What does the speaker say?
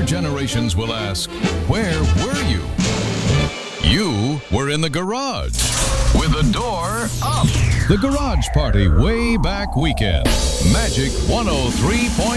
generations will ask, where were you? You were in the garage with the door up. The Garage Party Way Back Weekend. Magic 103.9.